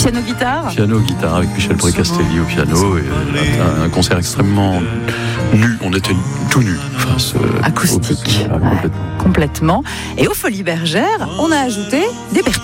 Piano-guitare. Piano-guitare avec Michel Précastelli au piano. Et un concert extrêmement nu. On était tout nus face acoustique. Complètement. Complètement. Et aux Folies Bergères, on a ajouté des percussions.